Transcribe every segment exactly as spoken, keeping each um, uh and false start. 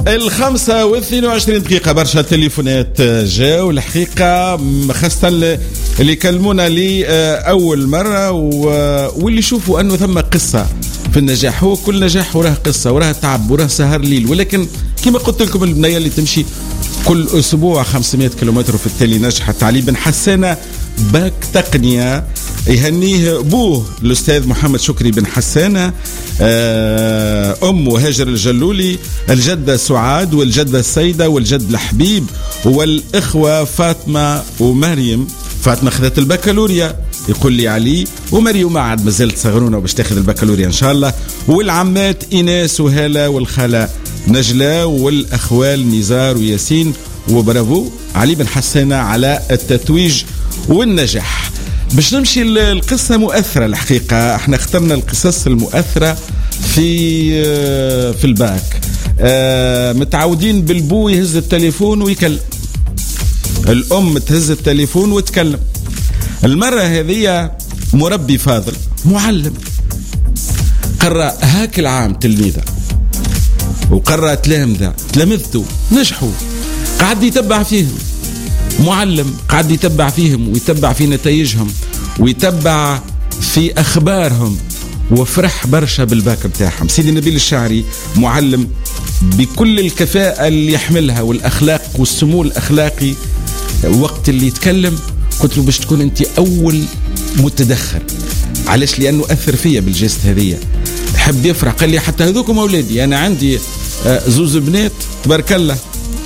الخمسة واثنين وعشرين دقيقة. برشا تليفونات جاو الحقيقة، خاصة اللي يكلمونا لي أول مرة واللي يشوفوا أنه ثم قصة في النجاح. هو كل نجاح وراه قصة، وراه تعب، وراه سهر ليل، ولكن كما قلت لكم البنية اللي تمشي كل أسبوع خمسمائة كيلومتر وفي التالي نجحت. علي بن حسانة باك تقنية، يهنيه بوه الأستاذ محمد شكري بن حسانة، أمه هاجر الجلولي، الجدة سعاد والجدة السيدة والجد الحبيب، والإخوة فاطمة ومريم. فاطمة خذت البكالوريا يقول لي علي، ومريم ما عاد مازالت صغرونة وباش تاخذ البكالوريا إن شاء الله، والعمات إيناس وهالة والخالة نجلة والأخوال نزار وياسين. وبرافو علي بن حسانة على التتويج والنجاح. باش نمشي القصة مؤثرة الحقيقة، احنا اخترنا القصص المؤثرة في في الباك. اه متعودين بالبو يهز التليفون ويكلم، الأم تهز التليفون وتكلم. المرة هذه مربي فاضل معلم قرأ هاك العام تلميذة، وقرأ تلامذة تلامذته نجحوا، قاعد يتبع فيهم. معلم قاعد يتبع فيهم ويتبع في نتائجهم ويتبع في أخبارهم، وفرح برشا بالباك بتاعهم. سيدي نبيل الشعري معلم بكل الكفاءة اللي يحملها والأخلاق والسمو الأخلاقي، وقت اللي يتكلم قلت له باش تكون أنت أول متدخل. علاش؟ لأنه أثر فيا بالجست هذية، حب يفرح. قال لي حتى هذوكم أولادي، أنا عندي زوز بنات تبارك الله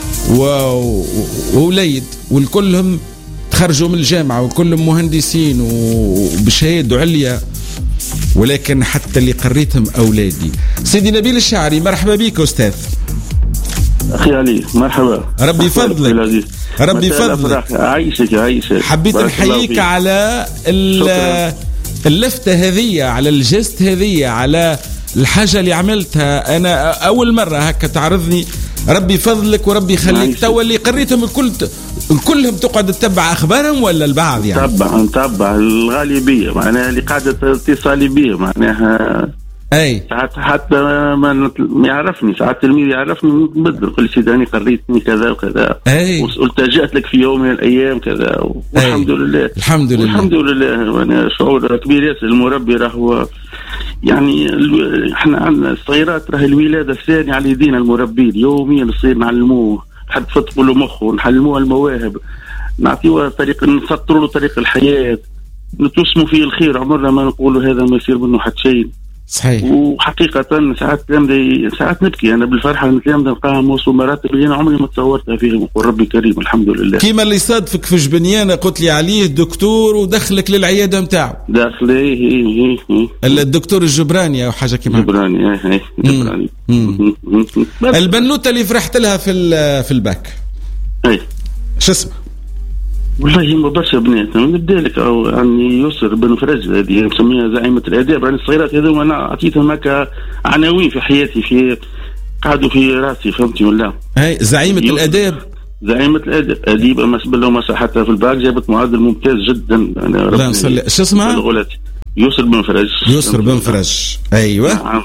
ووليد، والكلهم تخرجوا من الجامعة وكلهم مهندسين وبشهادة عليا، ولكن حتى اللي قريتهم أولادي. سيدي نبيل الشعري مرحبا بك أستاذ. أخي علي مرحبا، ربي يفضلك ربي يفضلك. عايشك عايشك. حبيت نحييك على اللفتة هذية، على الجست هذية، على الحاجة اللي عملتها. أنا أول مرة هكا تعرضني، ربي يفضلك وربي يخليك. توا اللي قريتهم الكل كلهم تقعد تتبع أخبارهم ولا البعض؟ يعني نتبع نتبع الغالبية، معناها اللي قاعدة اتصالي بيه، معناها أي ساعات حتى ما يعرفني، ساعات تلميذ يعرفني نبدل، يقول سيدي أنا قريتني كذا وكذا، والتجأت لك في يوم من الأيام كذا، والحمد لله الحمد لله الحمد لله. وأنا شعور كبير ياسر. المربي راهو يعني احنا عندنا الصغيرات، راه الولادة الثانية على يدينا المربين، يوميا نصير نعلموه، حد فتقوا له مخه، نحلموه المواهب، نعطيوه طريق، نسطروا له طريق الحياة، نتوسموا فيه الخير، عمرنا ما نقولوا هذا ما يصير منه حد شيء. صحيح. وحقيقة ساعات ساعات نبكي أنا بالفرحة، الكلام ده نلقاهم وصلوا مراتب اللي أنا عمري ما تصورتها فيهم، وقول ربي كريم الحمد لله. كيما اللي صادفك في جبنيانة قلت لي عليه الدكتور ودخلك للعيادة متاعه، داخل ايه ايه ايه الدكتور الجبراني أو حاجة كيما جبراني. ايه ايه جبراني. البنوتة اللي فرحت لها في في الباك ايه شو اسمه؟ والله هم برشا بنات. نبدا لك او يعني يسر بن فرج، هذه مسميها زعيمة الآداب. يعني الصغيرات هذو أنا أعطيتهم هكا عناوين في حياتي، في قعدوا في راسي، فهمتي ولا؟ هاي زعيمة الآداب. زعيمة الآداب أديب ما سبل ما حتى في الباك جابت معدل ممتاز جدا. أنا لا نصلي. شو اسمها؟ يسر بن فرج. يسر بن فرج أيوة. نعم.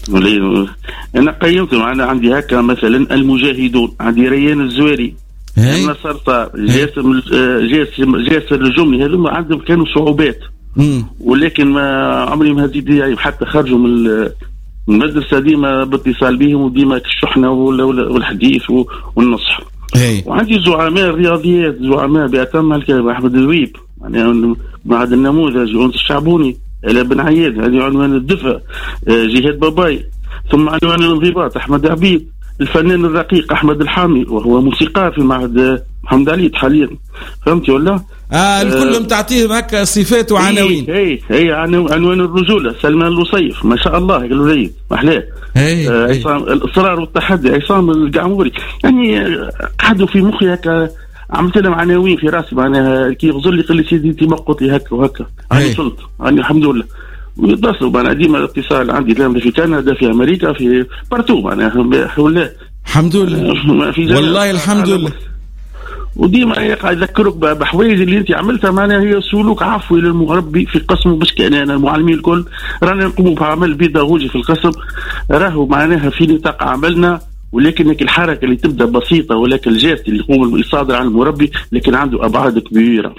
أنا قيمت معنا عندي هكا مثلا المجاهدون، عندي ريان الزواري، نصر صار، جاسم جاسم جاسر الجملي، هذول عندهم كانوا صعوبات، مم. ولكن ما عمري ما هزيد يعني، حتى خرجوا من المدرسة ديما باتصال بهم، وديما الشحنة والحديث والنصح. هي. وعندي زعماء رياضيات، زعماء بأتم الكلمة، أحمد الويب يعني بعد النموذج، يونس الشعبوني، علي بن عياد، هذه عنوان الدفء، جهاد باباي، ثم عنوان الانضباط أحمد عبيد، الفنان الرقيق أحمد الحامي وهو موسيقار في معهد محمد علي حاليا، فهمتي ولا؟ اه الكل آه تعطيهم هكا صفات وعناوين. اي اي عنوان الرجولة سلمان اللصيف، ما شاء الله قالوا محلاه. آه عصام الإصرار والتحدي عصام القعموري، يعني قعدوا في مخي هكا، عملت لهم عناوين في راسي، معناها كي يغزر لي قال لي سيدي انت مقط لي هكا وهكا، انا وصلت يعني الحمد لله. ويتصلوا أنا ديما اتصال عندي دائما في كندا، في أمريكا، في بارتو، معناها ولا الحمد لله والله الحمد لله. وديما قاعد يذكرك بحوايج اللي انت عملتها، معناها هي سلوك عفوي للمربي في القسم، باش كان انا المعلمين الكل رانا نقوموا بعمل بيداغوجي في القسم، راهو معناها في نطاق عملنا ولكن الحركه اللي تبدا بسيطه، ولكن الجهد اللي يقوم يصادر عن المربي لكن عنده ابعاد كبيره.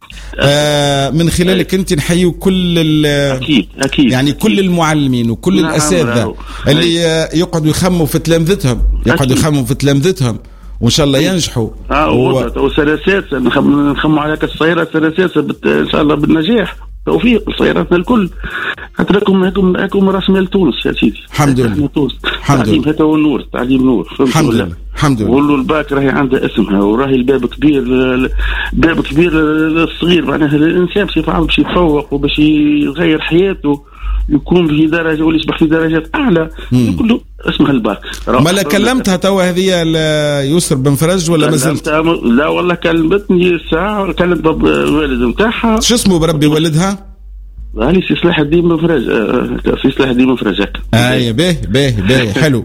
آه من خلالك انت نحيو كل اكيد اكيد يعني أكيد. كل المعلمين وكل نعم الاساتذه اللي يقعدوا يخموا في تلامذتهم، يقعدوا يخموا في تلامذتهم وان شاء الله ينجحوا. اه و... وسلاسات نخموا على كاس الصغيرات سلاسات بت... ان شاء الله بالنجاح توفيق صغيراتنا الكل. حتى لكم هكم هكم راس مال تونس يا سيدي. الحمد لله. تعليم هذا هو النور، تعليم نور. الحمد لله الحمد لله. قولوا الباك راهي عندها اسمها وراهي الباب كبير، باب كبير الصغير معناها الانسان باش يفعل باش يتفوق وباش يغير حياته يكون في درجه ولا يصبح في درجات اعلى كله اسمها الباك. ما لا كلمتها توا هذه يسر بن فرج ولا مازلت؟ لا والله كلمتني الساعه، كلمت الوالد نتاعها. شو اسمه بربي والدها؟ علي سي صلاح الدين مفرج. سي صلاح الدين مفرج هكا. اي باهي باهي باهي حلو.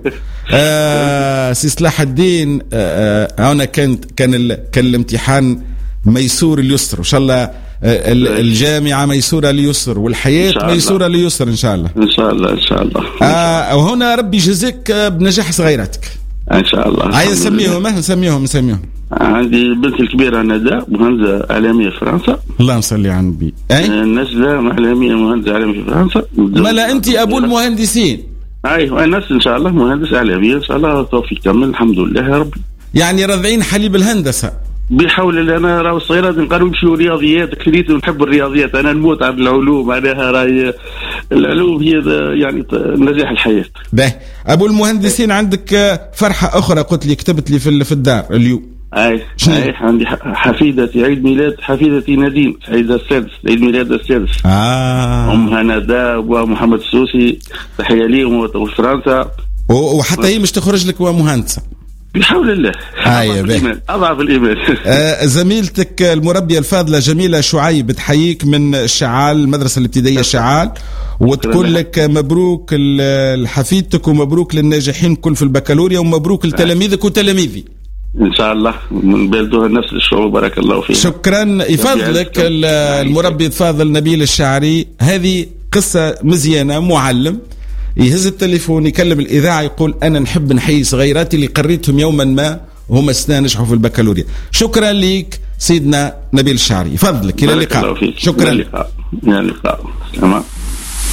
آه سي صلاح الدين آه هنا كانت كان ال... كان الامتحان ميسور اليسر ان شاء الله. الجامعة ميسورة ليسر والحياة ميسورة ليسر إن شاء الله. إن شاء الله إن شاء الله. آه وهنا ربي يجزيك بنجاح صغيراتك إن شاء الله. هيا نسميهم نسميهم نسميهم. عندي بنت الكبيرة ندى مهندسة إعلامية في فرنسا. الله نصلي على النبي. أي نجلة إعلامية مهندسة إعلامية في فرنسا. مالا أنت أبو المهندسين. أيوة نفس إن شاء الله مهندس إعلامية إن شاء الله توفيق كامل الحمد لله يا رب. يعني رضعين حليب الهندسة. بحول الله. انا راهو الصغيرات نقدروا نمشيو رياضيات كثير ونحب الرياضيات. انا نموت على العلوم معناها راهي العلوم هي يعني نجاح الحياه. باهي ابو المهندسين عندك فرحه اخرى قلت لي كتبت لي في الدار اليوم. اي اي عندي حفيدتي عيد ميلاد حفيدتي نادين عيد السادس عيد ميلاد السادس. اه امها ندى وابوها محمد السوسي تحيه ليهم وفرنسا. وحتى هي مش تخرج لك ومهندسه بحول الله. اضعف الايمان اضعف الايمان. آه زميلتك المربيه الفاضله جميله شعيب تحييك من الشعال المدرسه الابتدائيه الشعال وتقول لك مبروك لحفيدتك ومبروك للناجحين كل في البكالوريا ومبروك لتلاميذك وتلاميذي ان شاء الله من بلدها نفس الشعوب بارك الله فيك. شكرا. يفضلك المربي الفاضل نبيل الشعري. هذه قصه مزيانه. معلم يهز التليفون يكلم الإذاعة يقول أنا نحب نحيي صغيراتي اللي قريتهم يوما ما وهم سنة نجحوا في البكالوريا. شكرا لك سيدنا نبيل الشعري. فضلك إلى اللقاء. شكرا. إلى اللقاء.